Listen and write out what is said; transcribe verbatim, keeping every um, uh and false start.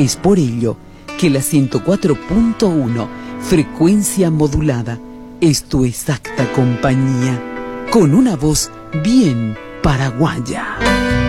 Es por ello que la ciento cuatro punto uno, frecuencia modulada, es tu exacta compañía, con una voz bien paraguaya.